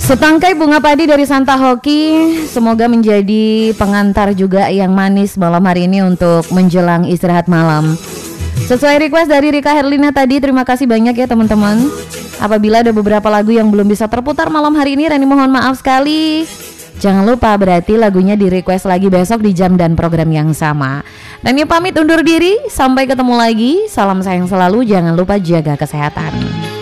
Setangkai bunga padi dari Santa Hoki semoga menjadi pengantar juga yang manis malam hari ini untuk menjelang istirahat malam. Sesuai request dari Rika Herlina tadi, terima kasih banyak ya teman-teman. Apabila ada beberapa lagu yang belum bisa terputar malam hari ini, Reni mohon maaf sekali. Jangan lupa berarti lagunya di request lagi besok di jam dan program yang sama. Reni pamit undur diri, sampai ketemu lagi. Salam sayang selalu, jangan lupa jaga kesehatan.